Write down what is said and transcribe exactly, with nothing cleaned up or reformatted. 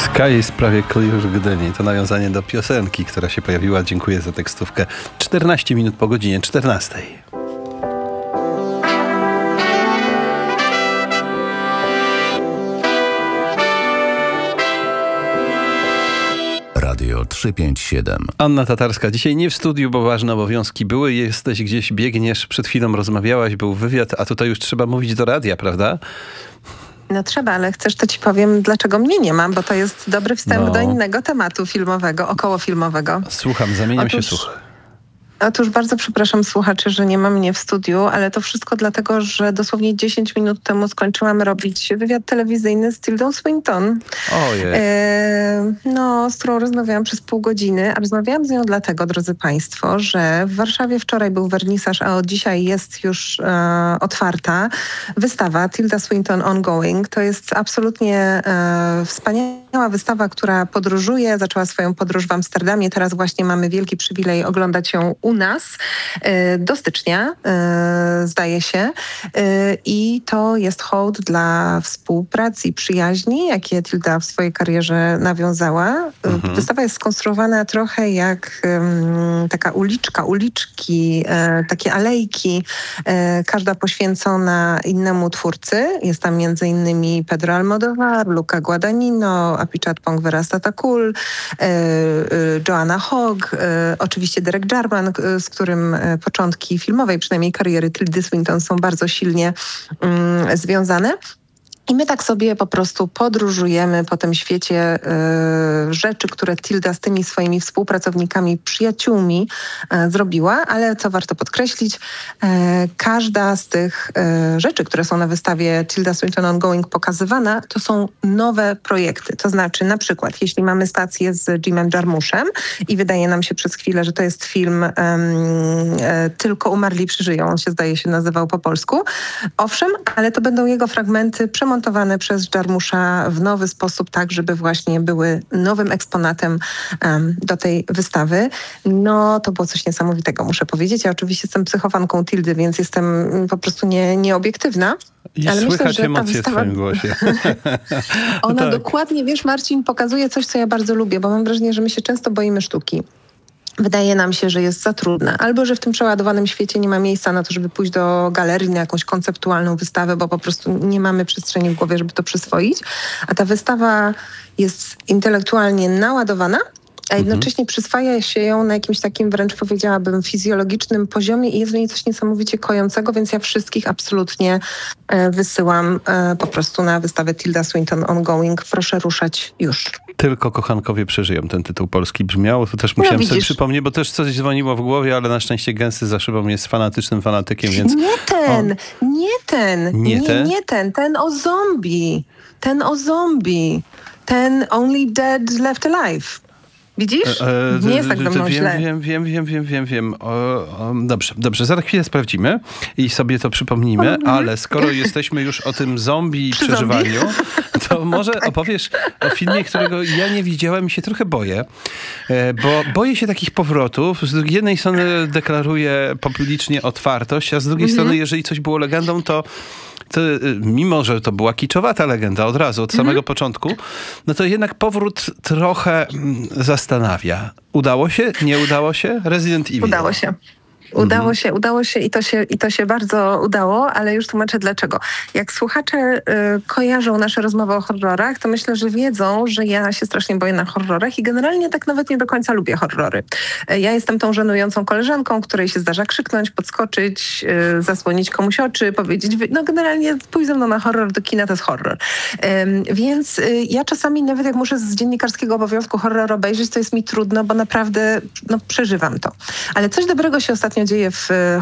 Sky jest prawie clear Gdyni. To nawiązanie do piosenki, która się pojawiła. Dziękuję za tekstówkę. czternaście minut po godzinie czternastej. Radio trzysta pięćdziesiąt siedem. Anna Tatarska. Dzisiaj nie w studiu, bo ważne obowiązki były. Jesteś gdzieś, biegniesz, przed chwilą rozmawiałaś, był wywiad, a tutaj już trzeba mówić do radia, prawda? No trzeba, ale chcesz, to ci powiem, dlaczego mnie nie ma, bo to jest dobry wstęp No. do innego tematu filmowego, okołofilmowego. Słucham, zamieniam Otóż- się słuch. Otóż bardzo przepraszam słuchaczy, że nie ma mnie w studiu, ale to wszystko dlatego, że dosłownie dziesięć minut temu skończyłam robić wywiad telewizyjny z Tildą Swinton. Ojej. E, no, z którą rozmawiałam przez pół godziny, a rozmawiałam z nią dlatego, drodzy państwo, że w Warszawie wczoraj był wernisaż, a od dzisiaj jest już e, otwarta wystawa Tilda Swinton Ongoing. To jest absolutnie e, wspaniała wystawa, która podróżuje, zaczęła swoją podróż w Amsterdamie, teraz właśnie mamy wielki przywilej oglądać ją u nas e, do stycznia, e, zdaje się. E, I to jest hołd dla współpracy i przyjaźni, jakie Tilda w swojej karierze nawiązała. Mhm. Wystawa jest skonstruowana trochę jak um, taka uliczka, uliczki, e, takie alejki, e, każda poświęcona innemu twórcy. Jest tam między innymi Pedro Almodovar, Luca Guadagnino, Apichat Pong-Verastegui, e, e, Joanna Hogg, e, oczywiście Derek Jarman, e, z którym e, początki filmowej, przynajmniej kariery Tildy Swinton są bardzo silnie mm, związane. I my tak sobie po prostu podróżujemy po tym świecie y, rzeczy, które Tilda z tymi swoimi współpracownikami, przyjaciółmi y, zrobiła, ale co warto podkreślić, y, każda z tych y, rzeczy, które są na wystawie Tilda Swinton Ongoing pokazywana, to są nowe projekty. To znaczy na przykład, jeśli mamy stację z Jimem Jarmushem i wydaje nam się przez chwilę, że to jest film y, y, Tylko umarli przeżyją, on się zdaje się nazywał po polsku. Owszem, ale to będą jego fragmenty przemontowane przez Jarmusza w nowy sposób, tak żeby właśnie były nowym eksponatem um, do tej wystawy. No to było coś niesamowitego, muszę powiedzieć. Ja oczywiście jestem psychofanką Tildy, więc jestem po prostu nie, nieobiektywna. I ale słychać myślę, że ta emocje wystawa... w twoim głosie. Ona tak. dokładnie, wiesz Marcin, pokazuje coś, co ja bardzo lubię, bo mam wrażenie, że my się często boimy sztuki. Wydaje nam się, że jest za trudne, albo że w tym przeładowanym świecie nie ma miejsca na to, żeby pójść do galerii na jakąś konceptualną wystawę, bo po prostu nie mamy przestrzeni w głowie, żeby to przyswoić. A ta wystawa jest intelektualnie naładowana, a jednocześnie przyswaja się ją na jakimś takim wręcz powiedziałabym fizjologicznym poziomie i jest w niej coś niesamowicie kojącego, więc ja wszystkich absolutnie e, wysyłam e, po prostu na wystawę Tilda Swinton Ongoing. Proszę ruszać już. Tylko kochankowie przeżyją. Ten tytuł polski brzmiał. To też musiałem No, sobie widzisz. przypomnieć, bo też coś dzwoniło w głowie, ale na szczęście Gęsty za szybą jest fanatycznym fanatykiem, więc... Nie ten, nie ten, Nie nie, ten? nie ten, ten o zombie, ten o zombie, ten Only Dead Left Alive. Widzisz? E, Nie jest tak d- do d- mną wiem, źle. Wiem, wiem, wiem, wiem, wiem, wiem. O, o, dobrze, dobrze, za chwilę sprawdzimy i sobie to przypomnimy, ale skoro jesteśmy już o tym zombie i Przy przeżywaniu, to może opowiesz o filmie, którego ja nie widziałem i się trochę boję, e, bo boję się takich powrotów. Z jednej strony deklaruję publicznie otwartość, a z drugiej strony, jeżeli coś było legendą, to to, mimo że to była kiczowata legenda od razu, od samego mm. początku, no to jednak powrót trochę mm, zastanawia. Udało się? Nie udało się? Resident Evil. Udało się. Udało mm. się, udało się i to się, i to się bardzo udało, ale już tłumaczę dlaczego. Jak słuchacze y, kojarzą nasze rozmowy o horrorach, to myślę, że wiedzą, że ja się strasznie boję na horrorach i generalnie tak nawet nie do końca lubię horrory. Y, ja jestem tą żenującą koleżanką, której się zdarza krzyknąć, podskoczyć, y, zasłonić komuś oczy, powiedzieć, no generalnie pójdź ze mną na horror, do kina to jest horror. Y, więc y, ja czasami nawet jak muszę z dziennikarskiego obowiązku horror obejrzeć, to jest mi trudno, bo naprawdę no, przeżywam to. Ale coś dobrego się ostatnio dzieje w